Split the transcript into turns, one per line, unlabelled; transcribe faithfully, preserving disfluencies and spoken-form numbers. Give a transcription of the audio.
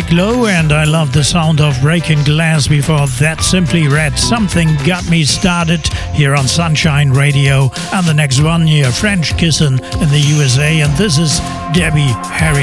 Music Low, and I love the sound of Breaking Glass. Before that, Simply Red, Something Got Me Started, here on Sunshine Radio. And the next one here, French Kissin' in the U S A, and this is Debbie Harry.